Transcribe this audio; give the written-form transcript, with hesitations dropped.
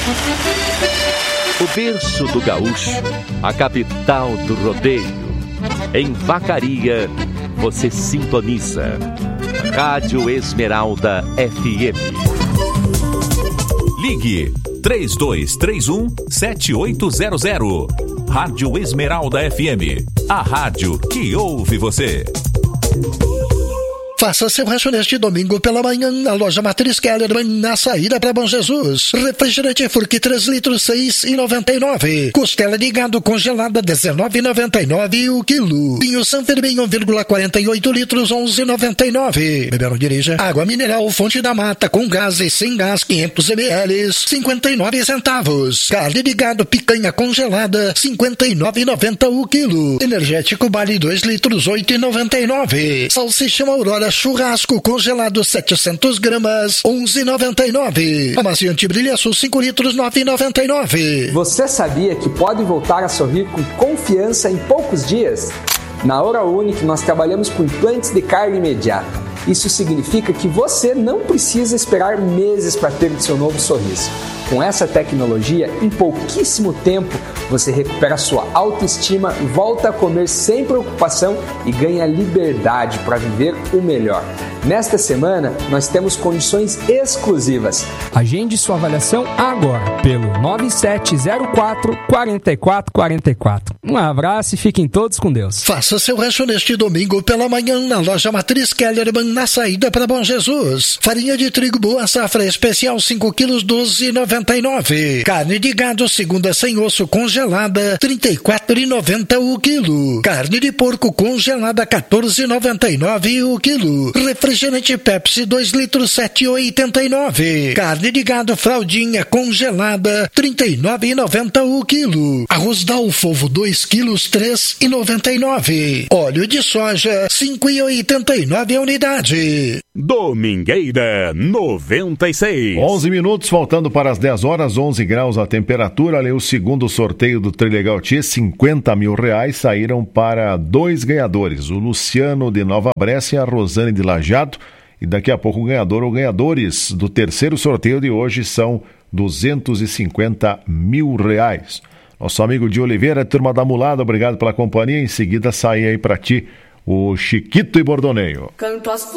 O berço do gaúcho, a capital do rodeio. Em Vacaria, você sintoniza Rádio Esmeralda FM. Ligue 3231-7800. Rádio Esmeralda FM, a rádio que ouve você. Faça seu rancho neste domingo pela manhã na loja Matriz Kellerman, na saída para Bom Jesus. Refrigerante Furque 3 litros, R$6,99. Costela de gado congelada, R$19,99 o quilo. Vinho San Fermin 1,48 litros, R$11,99. Beber não dirija. Água mineral Fonte da Mata com gás e sem gás 500 ml, 59 centavos. Carne de gado picanha congelada, R$59,90 o quilo. Energético Bali 2 litros, R$8,99. Salsichão Aurora churrasco congelado 700 gramas, R$11,99. Amaciante Brilha Sul 5 litros, R$9,99. Você sabia que pode voltar a sorrir com confiança em poucos dias? Na Hora Unique nós trabalhamos com implantes de carne imediata. Isso significa que você não precisa esperar meses para ter o seu novo sorriso. Com essa tecnologia, em pouquíssimo tempo, você recupera sua autoestima, volta a comer sem preocupação e ganha liberdade para viver o melhor. Nesta semana, nós temos condições exclusivas. Agende sua avaliação agora pelo 9704-4444. Um abraço e fiquem todos com Deus. Faça seu rancho neste domingo pela manhã na loja Matriz Kellerman, na saída para Bom Jesus. Farinha de trigo Boa Safra especial 5 quilos, R$12,99. Carne de gado segunda sem osso congelada, R$34,90 o quilo. Carne de porco congelada, R$14,99 o quilo. Refrigerante Pepsi 2 litros, R$7,89. Carne de gado fraldinha congelada, R$39,90 o quilo. Arroz Dalfovo 2 quilos, R$3,99. Óleo de soja, R$5,89 a unidade. Domingueira 96. 11 minutos, faltando para as 10 horas, 11 graus a temperatura. Ali o segundo sorteio do Trilegal Tia, R$50 mil saíram para 2 ganhadores. O Luciano de Nova Brécia e a Rosane de Lajeado. E daqui a pouco o ganhador ou ganhadores do terceiro sorteio de hoje são R$250 mil. Nosso amigo de Oliveira, turma da Mulada, obrigado pela companhia. Em seguida sai aí para ti o Chiquito e Bordoneio. Canto as